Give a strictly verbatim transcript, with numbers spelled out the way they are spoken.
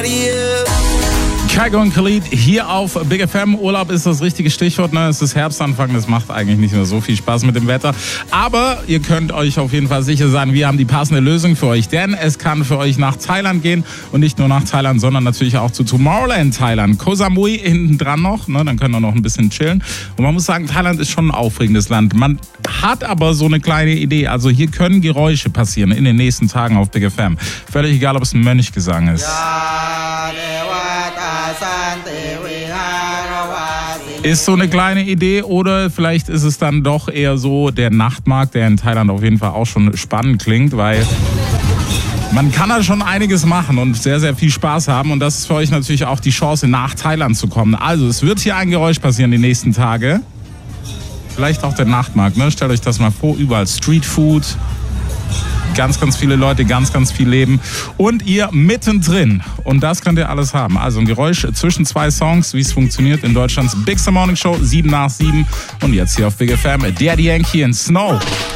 Kygo und Khalid hier auf Big F M. Urlaub ist das richtige Stichwort. Ne? Es ist Herbstanfang, das macht eigentlich nicht mehr so viel Spaß mit dem Wetter. Aber ihr könnt euch auf jeden Fall sicher sein, wir haben die passende Lösung für euch. Denn es kann für euch nach Thailand gehen. Und nicht nur nach Thailand, sondern natürlich auch zu Tomorrowland Thailand. Koh Samui hinten dran noch. Ne? Dann können wir noch ein bisschen chillen. Und man muss sagen, Thailand ist schon ein aufregendes Land. Man hat aber so eine kleine Idee. Also hier können Geräusche passieren in den nächsten Tagen auf Big F M. Völlig egal, ob es ein Mönchgesang ist. Ist so eine kleine Idee oder vielleicht ist es dann doch eher so der Nachtmarkt, der in Thailand auf jeden Fall auch schon spannend klingt, weil man kann da schon einiges machen und sehr, sehr viel Spaß haben und das ist für euch natürlich auch die Chance, nach Thailand zu kommen. Also es wird hier ein Geräusch passieren die nächsten Tage. Vielleicht auch der Nachtmarkt, ne? Stellt euch das mal vor, überall Streetfood. Ganz, ganz viele Leute, ganz, ganz viel Leben und ihr mittendrin. Und das könnt ihr alles haben. Also ein Geräusch zwischen zwei Songs, wie es funktioniert in Deutschlands Big Star Morning Show, sieben nach sieben. Und jetzt hier auf Big F M, Daddy Yankee and Snow.